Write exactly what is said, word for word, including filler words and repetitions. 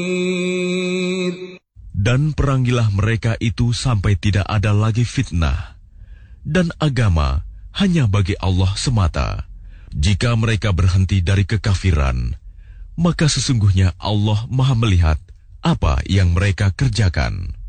Dan perangilah mereka itu sampai tidak ada lagi fitnah, dan agama hanya bagi Allah semata. Jika mereka berhenti dari kekafiran, maka sesungguhnya Allah Maha melihat apa yang mereka kerjakan.